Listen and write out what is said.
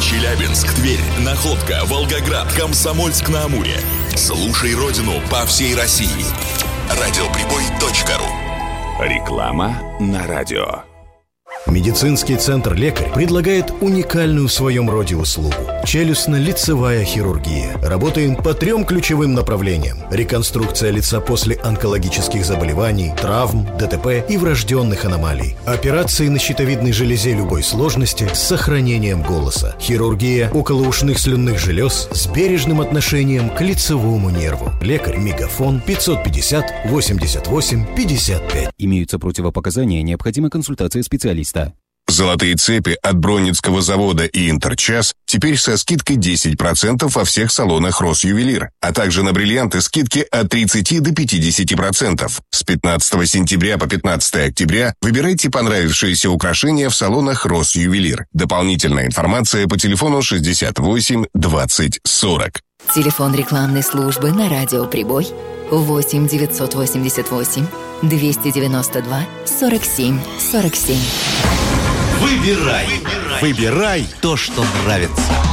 Челябинск, Тверь, Находка, Волгоград, Комсомольск-на-Амуре. Слушай родину по всей России. Радиоприбой.ру. Реклама на радио. Медицинский центр «Лекарь» предлагает уникальную в своем роде услугу – челюстно-лицевая хирургия. Работаем по 3 ключевым направлениям: реконструкция лица после онкологических заболеваний, травм, ДТП и врожденных аномалий. Операции на щитовидной железе любой сложности с сохранением голоса. Хирургия околоушных слюнных желез с бережным отношением к лицевому нерву. «Лекарь», мегафон 550 88 55. Имеются противопоказания, необходима консультация специалиста. Золотые цепи от Бронницкого завода и Интерчас теперь со скидкой 10% во всех салонах «Росювелир», а также на бриллианты скидки от 30 до 50%. С 15 сентября по 15 октября выбирайте понравившиеся украшения в салонах «Росювелир». Дополнительная информация по телефону 68 20 40. Телефон рекламной службы на радио «Прибой» 8 988 292 47 47. Выбирай то, что нравится.